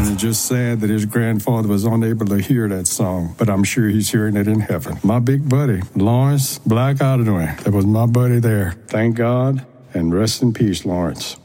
And it's just sad that his grandfather was unable to hear that song, but I'm sure he's hearing it in heaven. My big buddy, Lawrence Black Ottaway, that was my buddy there. Thank God, and rest in peace, Lawrence.